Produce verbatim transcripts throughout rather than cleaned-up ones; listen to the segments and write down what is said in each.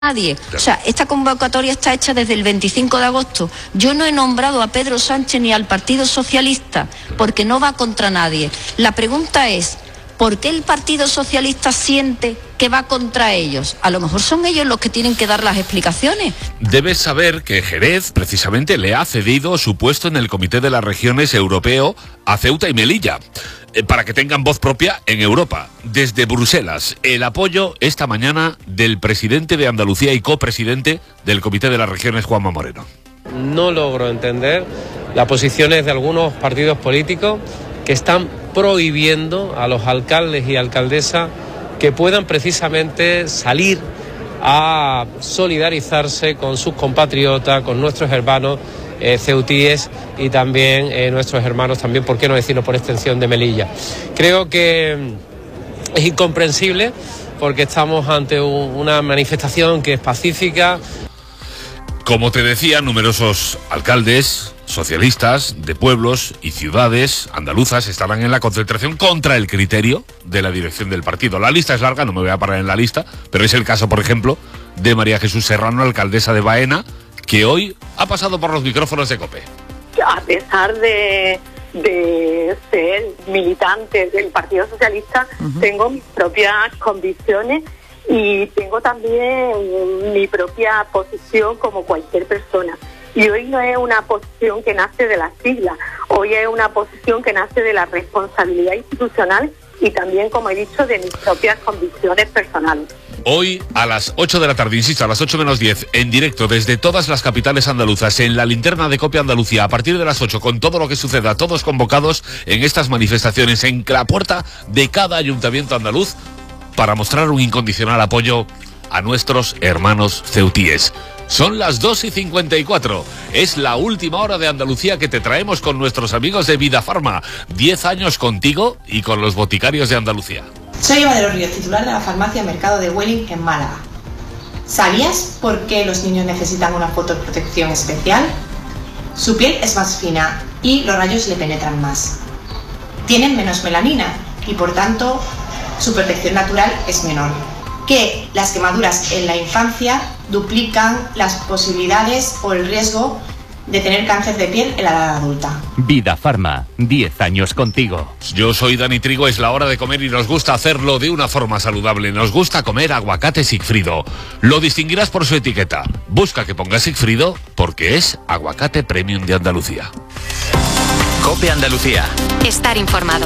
Nadie. O sea, esta convocatoria está hecha desde el veinticinco de agosto. Yo no he nombrado a Pedro Sánchez ni al Partido Socialista porque no va contra nadie. La pregunta es, ¿por qué el Partido Socialista siente que va contra ellos? A lo mejor son ellos los que tienen que dar las explicaciones. Debes saber que Jerez, precisamente, le ha cedido su puesto en el Comité de las Regiones Europeo a Ceuta y Melilla, eh, para que tengan voz propia en Europa. Desde Bruselas, el apoyo esta mañana del presidente de Andalucía y copresidente del Comité de las Regiones, Juanma Moreno. No logro entender las posiciones de algunos partidos políticos que están prohibiendo a los alcaldes y alcaldesas que puedan precisamente salir a solidarizarse con sus compatriotas, con nuestros hermanos eh, ceutíes y también eh, nuestros hermanos, también, por qué no decirlo por extensión, de Melilla. Creo que es incomprensible porque estamos ante un, una manifestación que es pacífica. Como te decía, numerosos alcaldes socialistas de pueblos y ciudades andaluzas estarán en la concentración contra el criterio de la dirección del partido. La lista es larga, no me voy a parar en la lista, pero es el caso, por ejemplo, de María Jesús Serrano, alcaldesa de Baena, que hoy ha pasado por los micrófonos de COPE. A pesar de, de ser militante del Partido Socialista, uh-huh. tengo mis propias convicciones y tengo también mi propia posición como cualquier persona. Y hoy no es una posición que nace de las siglas, hoy es una posición que nace de la responsabilidad institucional y también, como he dicho, de mis propias convicciones personales. Hoy a las ocho de la tarde, insisto, a las ocho menos diez, en directo desde todas las capitales andaluzas, en la linterna de COPE Andalucía, a partir de las ocho, con todo lo que suceda, todos convocados en estas manifestaciones, en la puerta de cada ayuntamiento andaluz, para mostrar un incondicional apoyo a nuestros hermanos ceutíes. Son las dos y cincuenta y cuatro. Es la última hora de Andalucía que te traemos con nuestros amigos de Vidafarma. Diez años contigo y con los boticarios de Andalucía. Soy Eva de los Ríos, titular de la farmacia Mercado de Welling en Málaga. ¿Sabías por qué los niños necesitan una fotoprotección especial? Su piel es más fina y los rayos le penetran más. Tienen menos melanina y, por tanto, su protección natural es menor. Que las quemaduras en la infancia duplican las posibilidades o el riesgo de tener cáncer de piel en la edad adulta. Vidafarma, diez años contigo. Yo soy Dani Trigo, es la hora de comer y nos gusta hacerlo de una forma saludable. Nos gusta comer aguacate Sigfrido. Lo distinguirás por su etiqueta. Busca que ponga Sigfrido porque es aguacate premium de Andalucía. COPE Andalucía. Estar informado.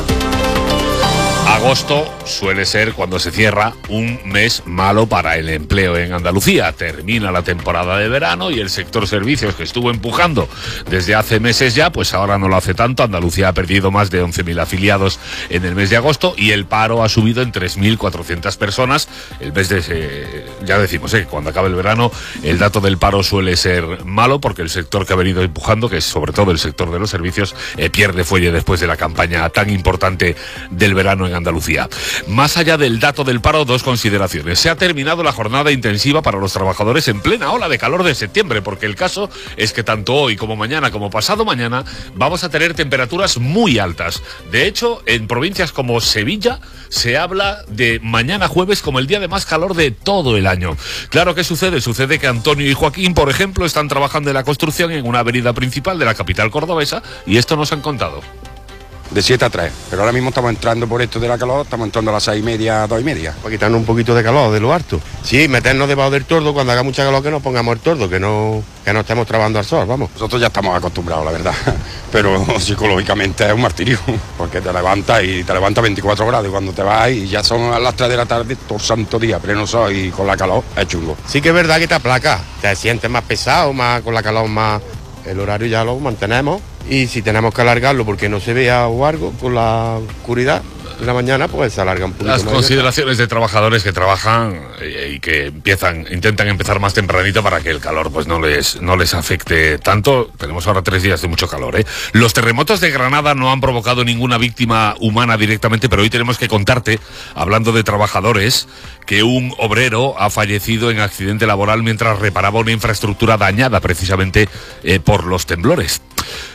Agosto suele ser, cuando se cierra, un mes malo para el empleo en Andalucía. Termina la temporada de verano y el sector servicios, que estuvo empujando desde hace meses ya, pues ahora no lo hace tanto. Andalucía ha perdido más de once mil afiliados en el mes de agosto y el paro ha subido en tres mil cuatrocientas personas. El mes de, eh, ya decimos, eh, cuando acabe el verano, el dato del paro suele ser malo porque el sector que ha venido empujando, que es sobre todo el sector de los servicios, eh, pierde fuelle después de la campaña tan importante del verano en Andalucía. Más allá del dato del paro, dos consideraciones. Se ha terminado la jornada intensiva para los trabajadores en plena ola de calor de septiembre, porque el caso es que tanto hoy como mañana como pasado mañana vamos a tener temperaturas muy altas. De hecho, en provincias como Sevilla se habla de mañana jueves como el día de más calor de todo el año. Claro, ¿qué sucede? Sucede que Antonio y Joaquín, por ejemplo, están trabajando en la construcción en una avenida principal de la capital cordobesa y esto nos han contado. De siete a tres, pero ahora mismo estamos entrando por esto de la calor, estamos entrando a las seis y media, dos y media. Para quitarnos un poquito de calor de lo harto. Sí, meternos debajo del tordo, cuando haga mucha calor que nos pongamos el tordo, que no, que no estemos trabajando al sol, vamos. Nosotros ya estamos acostumbrados, la verdad, pero psicológicamente es un martirio, porque te levantas y te levantas veinticuatro grados y cuando te vas y ya son a las tres de la tarde, todo santo día, pleno sol y con la calor, es chungo. Sí que es verdad que te aplaca, te sientes más pesado, más con la calor más... El horario ya lo mantenemos y si tenemos que alargarlo porque no se vea o algo con la oscuridad de la mañana, pues se alarga un poquito. Las más consideraciones de trabajadores que trabajan y que empiezan, intentan empezar más tempranito para que el calor pues no les, no les afecte tanto. Tenemos ahora tres días de mucho calor, ¿eh? Los terremotos de Granada no han provocado ninguna víctima humana directamente, pero hoy tenemos que contarte, hablando de trabajadores, que un obrero ha fallecido en accidente laboral mientras reparaba una infraestructura dañada precisamente eh, por los temblores.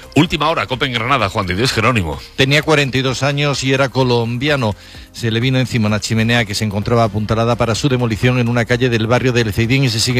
Última hora, COPE en Granada, Juan de Dios Jerónimo. Tenía cuarenta y dos años y era colombiano. Se le vino encima una chimenea que se encontraba apuntalada para su demolición en una calle del barrio del Ceidín y se sigue